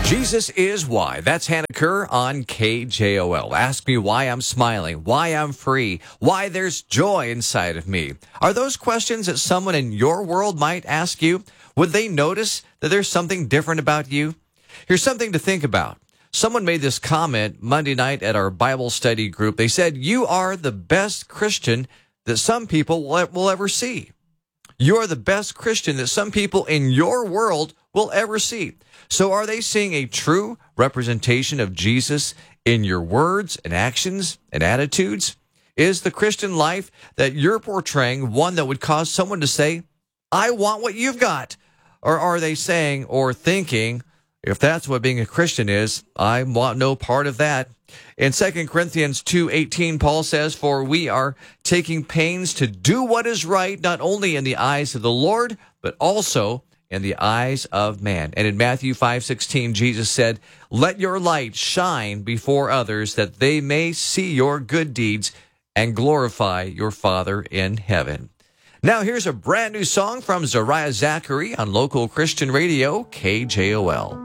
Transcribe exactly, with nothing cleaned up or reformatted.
Jesus is why. That's Hannah Kerr on K J O L. Ask me why I'm smiling, why I'm free, why there's joy inside of me. Are those questions that someone in your world might ask you? Would they notice that there's something different about you? Here's something to think about. Someone made this comment Monday night at our Bible study group. They said, "You are the best Christian that some people will, will ever see." You are the best Christian that some people in your world will ever see. So are they seeing a true representation of Jesus in your words and actions and attitudes? Is the Christian life that you're portraying one that would cause someone to say, "I want what you've got"? Or are they saying or thinking, if that's what being a Christian is, I want no part of that? In Second Corinthians two eighteen, Paul says, "For we are taking pains to do what is right, not only in the eyes of the Lord, but also in the eyes of man." And in Matthew five sixteen, Jesus said, "Let your light shine before others, that they may see your good deeds and glorify your Father in heaven." Now here's a brand new song from Zariah Zachary on local Christian radio, K J O L.